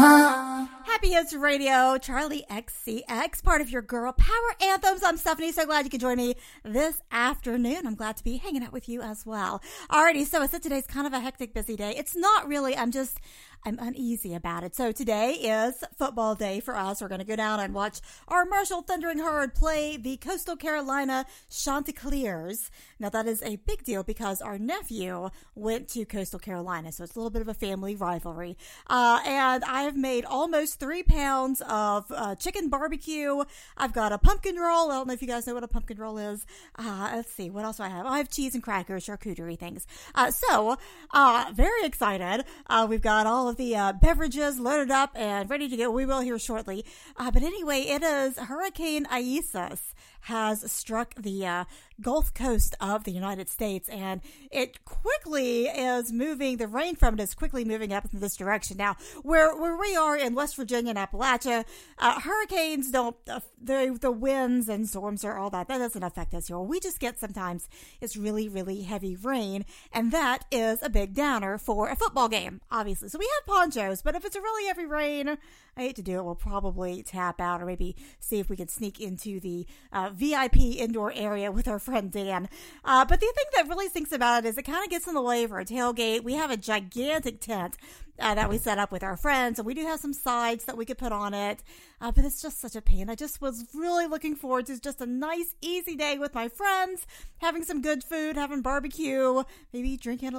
Happy Hits Radio, Charlie XCX, part of your Girl Power Anthems. I'm Stephanie. So glad you could join me this afternoon. I'm glad to be hanging out with you as well. Alrighty, so I said today's kind of a hectic, busy day. It's not really. I'm uneasy about it. So today is football day for us. We're going to go down and watch our Marshall Thundering Herd play the Coastal Carolina Chanticleers. Now that is a big deal because our nephew went to Coastal Carolina, so it's a little bit of a family rivalry. And I have made almost 3 pounds of chicken barbecue. I've got a pumpkin roll. I don't know if you guys know what a pumpkin roll is. Let's see, what else do I have? I have cheese and crackers, charcuterie things. So very excited. We've got all of the beverages loaded up and ready to go. We will here shortly. But anyway, it is Hurricane Isaias has struck the Gulf Coast of the United States, and it quickly is moving, the rain from it is quickly moving up in this direction. Now, where we are in West Virginia and Appalachia, hurricanes don't, the winds and storms or all that doesn't affect us here. We just get sometimes it's really, really heavy rain, and that is a big downer for a football game, obviously. So we have ponchos, but if it's a really heavy rain, I hate to do it, we'll probably tap out or maybe see if we can sneak into the VIP indoor area with our friend Dan. But the thing that really stinks about it is it kind of gets in the way of our tailgate. We have a gigantic tent that we set up with our friends, and we do have some sides that we could put on it, but it's just such a pain. I just was really looking forward to just a nice, easy day with my friends, having some good food, having barbecue, maybe drinking a